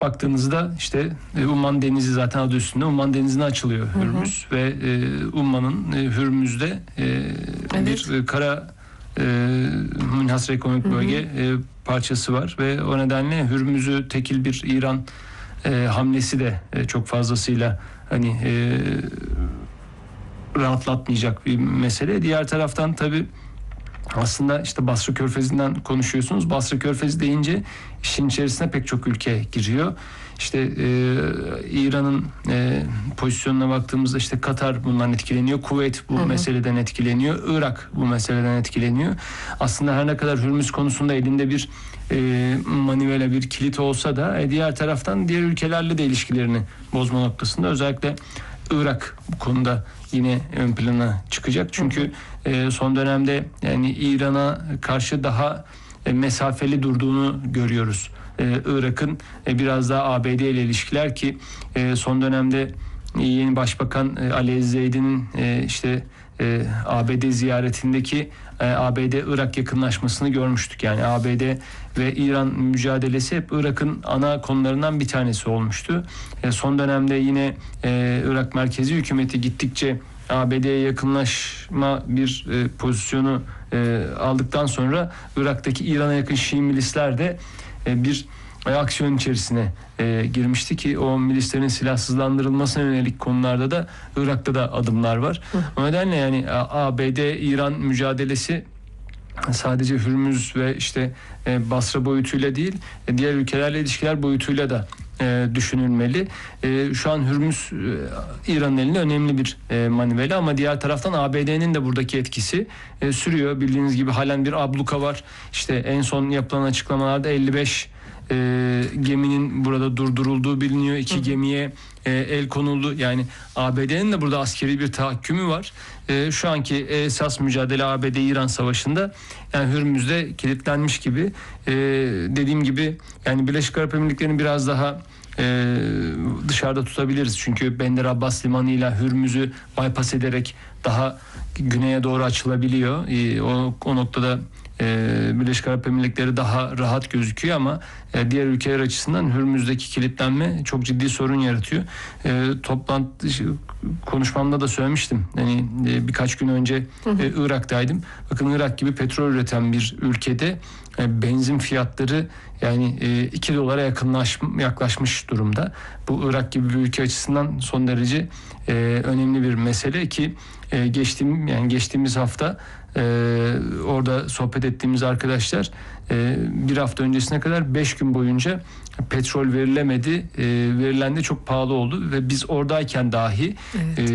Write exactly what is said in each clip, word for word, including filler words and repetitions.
baktığınızda işte e, Umman Denizi zaten adı üstünde. Umman Denizi'ne açılıyor Hürmüz hı hı. ve e, Umman'ın e, Hürmüz'de e, evet. bir e, kara e, münhasır ekonomik bölge e, parçası var ve o nedenle Hürmüz'ü tekil bir İran e, hamlesi de e, çok fazlasıyla hani e, rahatlatmayacak bir mesele. Diğer taraftan tabii aslında işte Basra Körfezi'nden konuşuyorsunuz. Basra Körfezi deyince işin içerisine pek çok ülke giriyor. İşte e, İran'ın e, pozisyonuna baktığımızda işte Katar bundan etkileniyor. Kuveyt bu hı hı. meseleden etkileniyor. Irak bu meseleden etkileniyor. Aslında her ne kadar Hürmüz konusunda elinde bir e, manivela, bir kilit olsa da e, diğer taraftan diğer ülkelerle de ilişkilerini bozma noktasında özellikle Irak bu konuda yine ön plana çıkacak. Çünkü e, son dönemde yani İran'a karşı daha e, mesafeli durduğunu görüyoruz. E, Irak'ın e, biraz daha A B D ile ilişkiler ki e, son dönemde e, yeni Başbakan e, Ali Zeyd'in e, işte e, A B D ziyaretindeki e, A B D-Irak yakınlaşmasını görmüştük. Yani A B D ve İran mücadelesi hep Irak'ın ana konularından bir tanesi olmuştu. E, son dönemde yine e, Irak merkezi hükümeti gittikçe A B D'ye yakınlaşma bir e, pozisyonu e, aldıktan sonra Irak'taki İran'a yakın Şii milisler de e, bir e, aksiyon içerisine e, girmişti ki o milislerin silahsızlandırılmasına yönelik konularda da Irak'ta da adımlar var. Hı. O nedenle yani A B D-İran mücadelesi sadece Hürmüz ve işte e, Basra boyutuyla değil, e, diğer ülkelerle ilişkiler boyutuyla da e, düşünülmeli. E, şu an Hürmüz e, İran'ın elinde önemli bir e, manivela ama diğer taraftan A B D'nin de buradaki etkisi e, sürüyor. Bildiğiniz gibi halen bir abluka var. İşte en son yapılan açıklamalarda elli beş e, geminin burada durdurulduğu biliniyor. İki hı hı. gemiye e, el konuldu. Yani A B D'nin de burada askeri bir tahakkümü var. E, şu anki esas mücadele A B D-İran savaşında yani Hürmüz'de kilitlenmiş gibi. E, dediğim gibi yani Birleşik Arap Emirlikleri'nin biraz daha e, dışarıda tutabiliriz. Çünkü Bender Abbas Limanı ile Hürmüz'ü bypass ederek daha güneye doğru açılabiliyor. E, o, o noktada Birleşik Arap Emirlikleri daha rahat gözüküyor ama diğer ülkeler açısından Hürmüz'deki kilitlenme çok ciddi sorun yaratıyor. Toplantı konuşmamda da söylemiştim. Yani birkaç gün önce hı hı. Irak'taydım. Bakın Irak gibi petrol üreten bir ülkede benzin fiyatları yani iki dolara yakınlaş, yaklaşmış durumda. Bu Irak gibi bir ülke açısından son derece önemli bir mesele ki geçtiğim yani geçtiğimiz hafta Ee, orada sohbet ettiğimiz arkadaşlar e, bir hafta öncesine kadar beş gün boyunca petrol verilemedi. E, verilen de çok pahalı oldu ve biz oradayken dahi evet. e,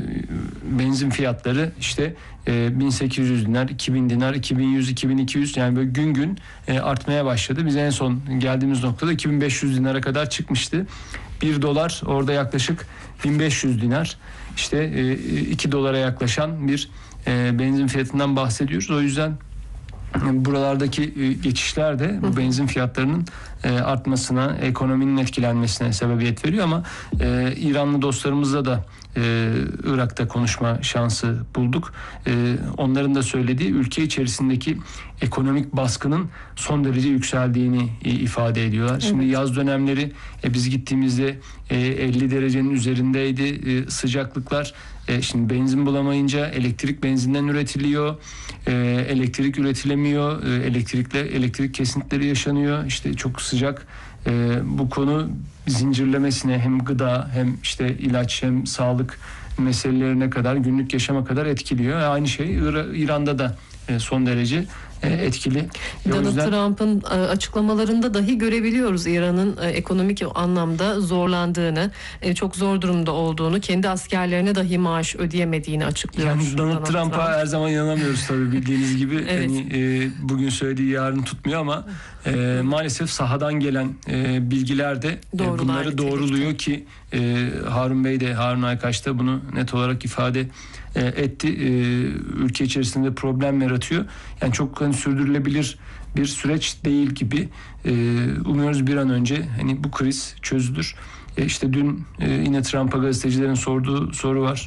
benzin fiyatları işte e, bin sekiz yüz dinar, iki bin dinar, iki bin yüz, iki bin iki yüz yani böyle gün gün e, artmaya başladı. Biz en son geldiğimiz noktada iki bin beş yüz dinara kadar çıkmıştı. bir dolar orada yaklaşık bin beş yüz dinar. İşte e, iki dolara yaklaşan bir E, benzin fiyatından bahsediyoruz. O yüzden e, buralardaki e, geçişler de bu benzin fiyatlarının e, artmasına, ekonominin etkilenmesine sebebiyet veriyor ama e, İranlı dostlarımızla da e, Irak'ta konuşma şansı bulduk. E, onların da söylediği ülke içerisindeki ekonomik baskının son derece yükseldiğini e, ifade ediyorlar. Evet. Şimdi yaz dönemleri e, biz gittiğimizde e, elli derecenin üzerindeydi e, sıcaklıklar. E, şimdi benzin bulamayınca elektrik benzinden üretiliyor. E, elektrik üretilemiyor. E, elektrikle elektrik kesintileri yaşanıyor. İşte çok sıcak. E, bu konu zincirlemesine hem gıda hem işte ilaç hem sağlık meselelerine kadar günlük yaşama kadar etkiliyor. E, aynı şey İran'da da e, son derece etkili. Donald yüzden... Trump'ın açıklamalarında dahi görebiliyoruz İran'ın ekonomik anlamda zorlandığını, çok zor durumda olduğunu, kendi askerlerine dahi maaş ödeyemediğini açıklıyor. Yani Donald, Donald Trump'a Trump. her zaman inanamıyoruz tabii bildiğiniz gibi. Evet. Yani, e, bugün söylediği yarın tutmuyor ama e, maalesef sahadan gelen e, bilgiler de e, bunları doğruluyor ki e, Harun Bey de Harun Aykaç da bunu net olarak ifade etti. Ülke içerisinde problem yaratıyor. Yani çok hani sürdürülebilir bir süreç değil gibi. Umuyoruz bir an önce hani bu kriz çözülür. İşte dün yine Trump'a gazetecilerin sorduğu soru var.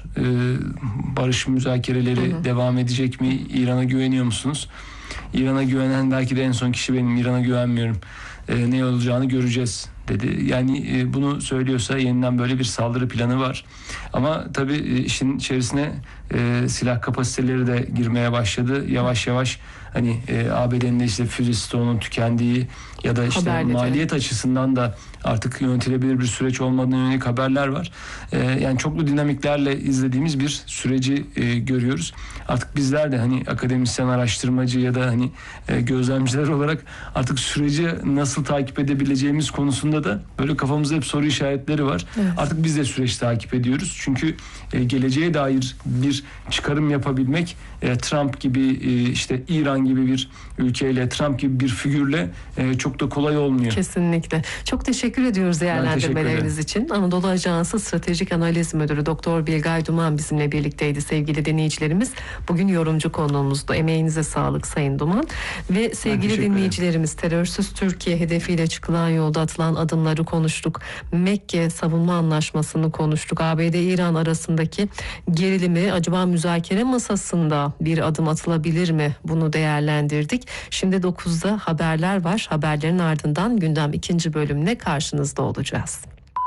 Barış müzakereleri hı hı. devam edecek mi? İran'a güveniyor musunuz? İran'a güvenen belki de en son kişi benim. İran'a güvenmiyorum. Ne olacağını göreceğiz dedi. Yani e, bunu söylüyorsa yeniden böyle bir saldırı planı var. Ama tabii e, işin içerisine e, silah kapasiteleri de girmeye başladı. Yavaş yavaş hani e, A B D'nin de işte füze stoğunun tükendiği ya da işte Haberleri. maliyet açısından da artık yönetilebilir bir süreç olmadığına yönelik haberler var. E, yani çoklu dinamiklerle izlediğimiz bir süreci e, görüyoruz. Artık bizler de hani akademisyen, araştırmacı ya da hani e, gözlemciler olarak artık süreci nasıl takip edebileceğimiz konusunda da böyle kafamızda hep soru işaretleri var. Evet. Artık biz de süreç takip ediyoruz. Çünkü e, geleceğe dair bir çıkarım yapabilmek e, Trump gibi e, işte İran gibi bir ülkeyle, Trump gibi bir figürle e, çok da kolay olmuyor. Kesinlikle. Çok teşekkür ediyoruz değerlendirmeleriniz için. Anadolu Ajansı Stratejik Analiz Müdürü Doktor Bilgay Duman bizimle birlikteydi sevgili dinleyicilerimiz. Bugün yorumcu konuğumuzdu. Emeğinize sağlık Sayın Duman. Ve sevgili dinleyicilerimiz, terörsüz Türkiye hedefiyle çıkılan yolda atılan adımları konuştuk. Mekke savunma anlaşmasını konuştuk. A B D-İran arasındaki gerilimi, acaba müzakere masasında bir adım atılabilir mi? Bunu değerlendirdik. Şimdi dokuzda haberler var. Haberlerin ardından gündem ikinci bölümle karşınızda olacağız.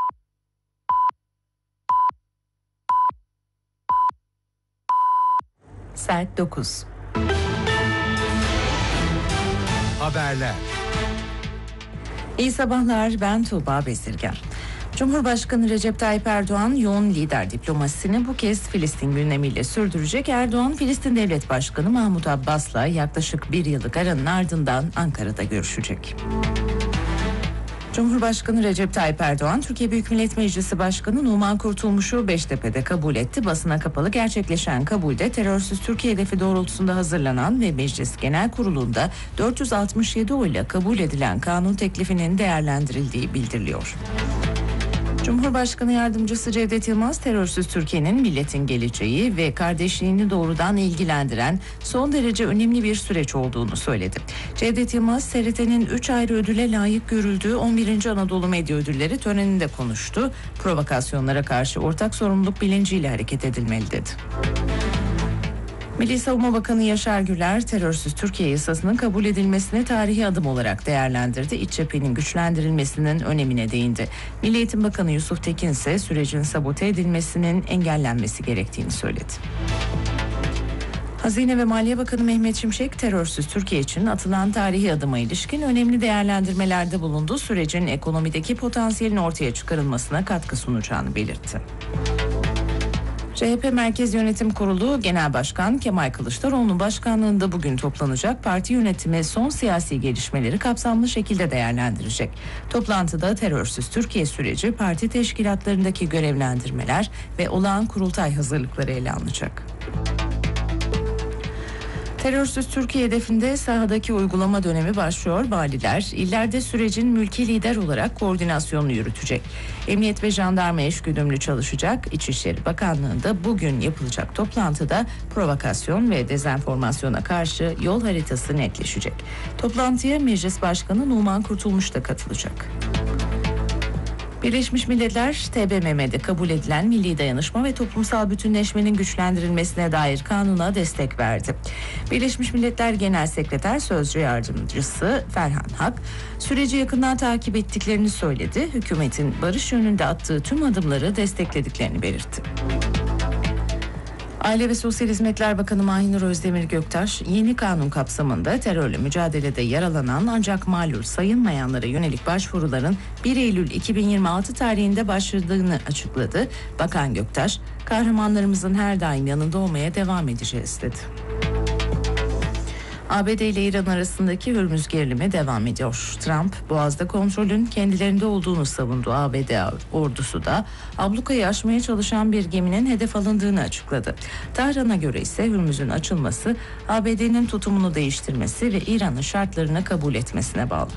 Saat dokuz. Haberler. İyi sabahlar, ben Tuğba Bezirgen. Cumhurbaşkanı Recep Tayyip Erdoğan yoğun lider diplomasisini bu kez Filistin gündemiyle sürdürecek. Erdoğan, Filistin Devlet Başkanı Mahmut Abbas'la yaklaşık bir yıllık aranın ardından Ankara'da görüşecek. Cumhurbaşkanı Recep Tayyip Erdoğan, Türkiye Büyük Millet Meclisi Başkanı Numan Kurtulmuş'u Beştepe'de kabul etti. Basına kapalı gerçekleşen kabulde terörsüz Türkiye hedefi doğrultusunda hazırlanan ve Meclis Genel Kurulu'nda dört yüz altmış yedi oyla kabul edilen kanun teklifinin değerlendirildiği bildiriliyor. Cumhurbaşkanı Yardımcısı Cevdet Yılmaz, terörsüz Türkiye'nin milletin geleceği ve kardeşliğini doğrudan ilgilendiren son derece önemli bir süreç olduğunu söyledi. Cevdet Yılmaz, T R T'nin üç ayrı ödüle layık görüldüğü on birinci Anadolu Medya Ödülleri töreninde konuştu. Provokasyonlara karşı ortak sorumluluk bilinciyle hareket edilmeli dedi. Milli Savunma Bakanı Yaşar Güler, terörsüz Türkiye yasasının kabul edilmesini tarihi adım olarak değerlendirdi. İç cephenin güçlendirilmesinin önemine değindi. Milli Eğitim Bakanı Yusuf Tekin ise sürecin sabote edilmesinin engellenmesi gerektiğini söyledi. Hazine ve Maliye Bakanı Mehmet Şimşek, terörsüz Türkiye için atılan tarihi adıma ilişkin önemli değerlendirmelerde bulundu. Sürecin ekonomideki potansiyelin ortaya çıkarılmasına katkı sunacağını belirtti. C H P Merkez Yönetim Kurulu Genel Başkan Kemal Kılıçdaroğlu'nun başkanlığında bugün toplanacak parti yönetimi son siyasi gelişmeleri kapsamlı şekilde değerlendirecek. Toplantıda terörsüz Türkiye süreci, parti teşkilatlarındaki görevlendirmeler ve olağan kurultay hazırlıkları ele alınacak. Terörsüz Türkiye hedefinde sahadaki uygulama dönemi başlıyor. Valiler illerde sürecin mülki lider olarak koordinasyonunu yürütecek. Emniyet ve jandarma eşgüdümlü çalışacak. İçişleri Bakanlığı'nda bugün yapılacak toplantıda provokasyon ve dezenformasyona karşı yol haritası netleşecek. Toplantıya Meclis Başkanı Numan Kurtulmuş da katılacak. Birleşmiş Milletler, T B M M'de kabul edilen milli dayanışma ve toplumsal bütünleşmenin güçlendirilmesine dair kanuna destek verdi. Birleşmiş Milletler Genel Sekreter Sözcü Yardımcısı Ferhan Hak, süreci yakından takip ettiklerini söyledi. Hükümetin barış yönünde attığı tüm adımları desteklediklerini belirtti. Aile ve Sosyal Hizmetler Bakanı Mahinur Özdemir Göktaş, yeni kanun kapsamında terörle mücadelede yaralanan ancak malul sayılmayanlara yönelik başvuruların bir Eylül iki bin yirmi altı tarihinde başladığını açıkladı. Bakan Göktaş, kahramanlarımızın her daim yanında olmaya devam edeceğiz dedi. A B D ile İran arasındaki Hürmüz gerilimi devam ediyor. Trump, Boğaz'da kontrolün kendilerinde olduğunu savundu. A B D ordusu da ablukayı aşmaya çalışan bir geminin hedef alındığını açıkladı. Tahran'a göre ise Hürmüz'ün açılması, A B D'nin tutumunu değiştirmesi ve İran'ın şartlarını kabul etmesine bağlı.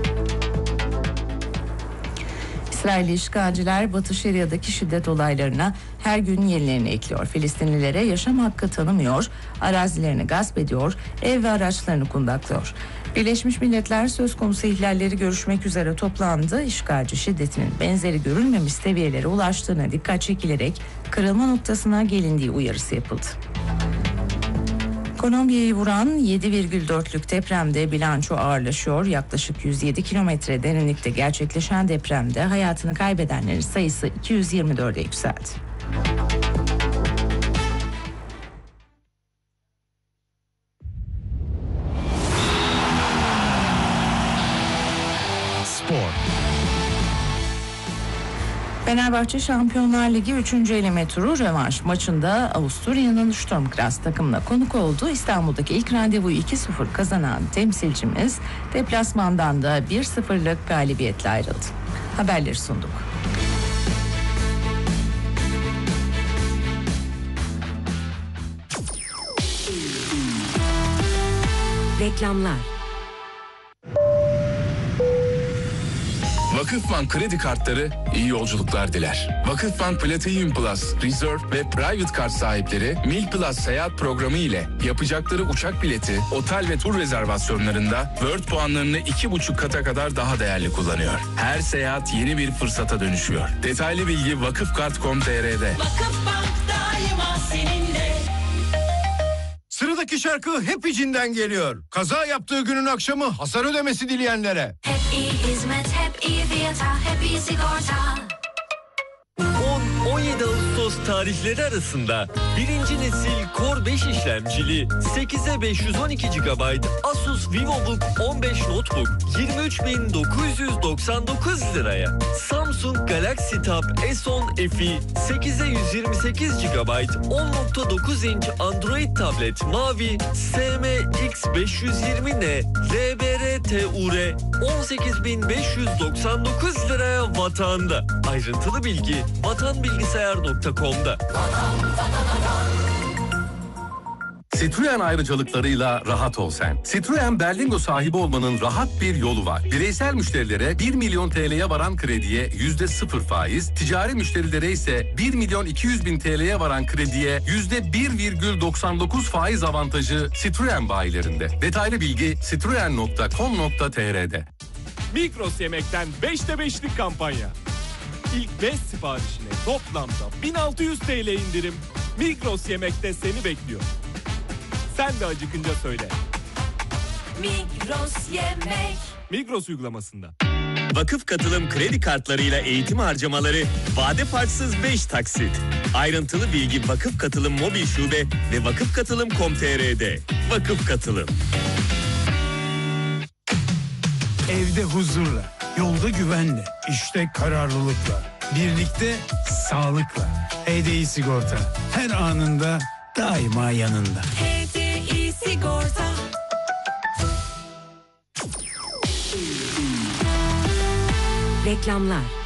İsrailli işgalciler Batı Şeria'daki şiddet olaylarına her gün yenilerini ekliyor. Filistinlilere yaşam hakkı tanımıyor, arazilerini gasp ediyor, ev ve araçlarını kundaklıyor. Birleşmiş Milletler söz konusu ihlalleri görüşmek üzere toplandı. İşgalci şiddetinin benzeri görülmemiş seviyelere ulaştığına dikkat çekilerek kırılma noktasına gelindiği uyarısı yapıldı. Kolombiya'yı vuran yedi virgül dörtlük depremde bilanço ağırlaşıyor. Yaklaşık yüz yedi kilometre derinlikte gerçekleşen depremde hayatını kaybedenlerin sayısı iki yüz yirmi dörde yükseldi. Spor. Fenerbahçe Şampiyonlar Ligi üçüncü eleme turu rövanş maçında Avusturya'nın Sturm Graz takımına konuk oldu. İstanbul'daki ilk randevuyu iki sıfır kazanan temsilcimiz deplasmandan da bir sıfırlık galibiyetle ayrıldı. Haberleri sunduk. Reklamlar. Vakıfbank kredi kartları iyi yolculuklar diler. Vakıfbank Platinum Plus, Reserve ve Private Card sahipleri Mil Plus seyahat programı ile yapacakları uçak bileti, otel ve tur rezervasyonlarında World puanlarını iki buçuk kata kadar daha değerli kullanıyor. Her seyahat yeni bir fırsata dönüşüyor. Detaylı bilgi vakıfkart nokta com nokta tr'de. Vakıfbank daima seninle. Sıradaki şarkı hep içinden geliyor. Kaza yaptığı günün akşamı hasar ödemesi dileyenlere. Hep iyi hizmet, hep iyi fiyata, hep iyi sigorta. on on yedi Ağustos tarihleri arasında birinci nesil Core beş işlemcili sekize beş yüz on iki gigabayt Asus VivoBook on beş Notebook yirmi üç bin dokuz yüz doksan dokuz liraya, Samsung Galaxy Tab S on Fi sekize yüz yirmi sekiz gigabayt on nokta dokuz inç Android tablet mavi S M X beş yüz yirmi N L B R T U R on sekiz bin beş yüz doksan dokuz liraya vatanda. Ayrıntılı bilgi vatan bilgisayar nokta com'da. Citroen ayrıcalıklarıyla rahat ol sen. Citroen Berlingo sahibi olmanın rahat bir yolu var. Bireysel müşterilere bir milyon T L'ye varan krediye yüzde sıfır faiz, ticari müşterilere ise bir milyon iki yüz bin T L'ye varan krediye yüzde bir virgül doksan dokuz faiz avantajı Citroen bayilerinde. Detaylı bilgi citroen nokta com nokta tr'de. Migros Yemek'ten beşte beşlik kampanya. İlk beş siparişine toplamda bin altı yüz T L indirim. Migros Yemek'te seni bekliyor. Sen de acıkınca söyle. Migros Yemek. Migros uygulamasında. Vakıf Katılım kredi kartlarıyla eğitim harcamaları vade farksız beş taksit. Ayrıntılı bilgi Vakıf Katılım mobil şube ve vakıf katılım nokta com nokta tr'de. Vakıf Katılım. Evde huzurla, yolda güvenle, işte kararlılıkla, birlikte sağlıkla. H D I Sigorta her anında daima yanında. H D I Sigorta. Reklamlar.